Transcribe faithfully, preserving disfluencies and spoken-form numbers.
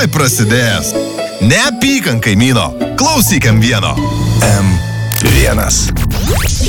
tuoj prasidės. Neapykant kaimyno, klausykiam vieno. M vienas.